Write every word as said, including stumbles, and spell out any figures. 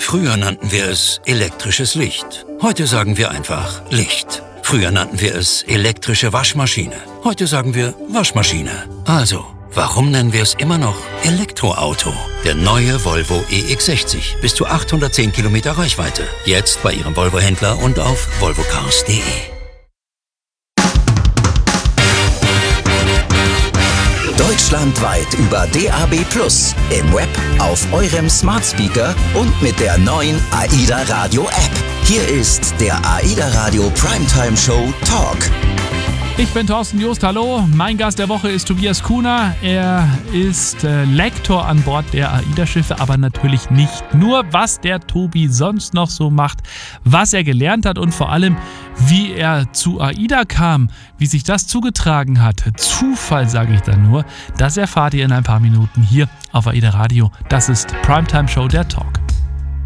Früher nannten wir es elektrisches Licht. Heute sagen wir einfach Licht. Früher nannten wir es elektrische Waschmaschine. Heute sagen wir Waschmaschine. Also, warum nennen wir es immer noch Elektroauto? Der neue Volvo E X sechzig. Bis zu achthundertzehn Kilometer Reichweite. Jetzt bei Ihrem Volvo-Händler und auf volvocars punkt de. Deutschlandweit über D A B plus, im Web, auf eurem Smart Speaker und mit der neuen AIDA Radio App. Hier ist der AIDA Radio Primetime Show Talk. Ich bin Thorsten Joost, hallo. Mein Gast der Woche ist Tobias Kuhner. Er ist äh, Lektor an Bord der AIDA-Schiffe, aber natürlich nicht nur, was der Tobi sonst noch so macht, was er gelernt hat und vor allem, wie er zu AIDA kam, wie sich das zugetragen hat. Zufall, sage ich dann nur. Das erfahrt ihr in ein paar Minuten hier auf AIDA Radio. Das ist Primetime Show, der Talk.